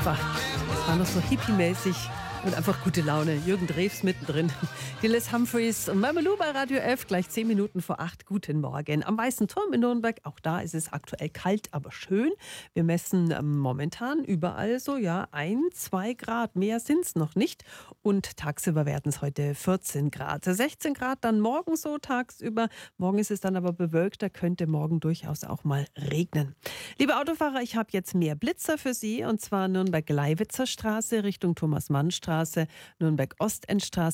Bah, es war noch so hippie-mäßig und einfach gute Laune. Jürgen Drews mittendrin. Die Les Humphreys und Mamalou bei Radio 11, gleich 10 Minuten vor 8. Guten Morgen. Am Weißen Turm in Nürnberg, auch da ist es aktuell kalt, aber schön. Wir messen momentan überall so, 1, 2 Grad. Mehr sind es noch nicht. Und tagsüber werden es heute 14 Grad. 16 Grad dann morgen so tagsüber. Morgen ist es dann aber bewölkt, da könnte morgen durchaus auch mal regnen. Liebe Autofahrer, ich habe jetzt mehr Blitzer für Sie, und zwar Nürnberg-Leiwitzer Straße Richtung Thomas-Mann-Straße, Nürnberg-Ostendstraße,